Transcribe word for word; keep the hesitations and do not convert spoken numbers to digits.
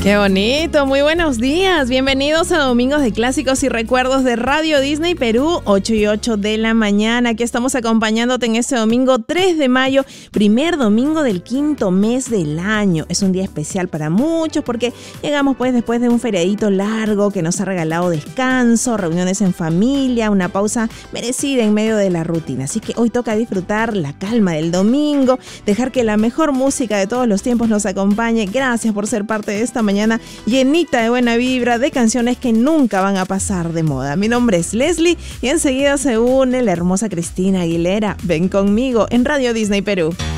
Qué bonito, muy buenos días, bienvenidos a Domingos de Clásicos y Recuerdos de Radio Disney Perú, ocho y ocho de la mañana. Aquí estamos acompañándote en este domingo tres de mayo, primer domingo del quinto mes del año. Es un día especial para muchos porque llegamos pues después de un feriadito largo que nos ha regalado descanso, reuniones en familia, una pausa merecida en medio de la rutina. Así que hoy toca disfrutar la calma del domingo, dejar que la mejor música de todos los tiempos nos acompañe. Gracias por ser parte de esta mañana mañana llenita de buena vibra, de canciones que nunca van a pasar de moda. Mi nombre es Leslie y enseguida se une la hermosa Cristina Aguilera. Ven conmigo en Radio Disney Perú.